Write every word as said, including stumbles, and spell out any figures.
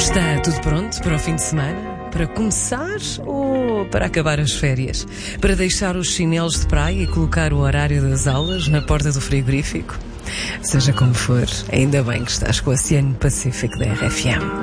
Está tudo pronto para o fim de semana? Para começar ou para acabar as férias? Para deixar os chinelos de praia e colocar o horário das aulas na porta do frigorífico? Seja como for, ainda bem que estás com o Oceano Pacífico da R F M.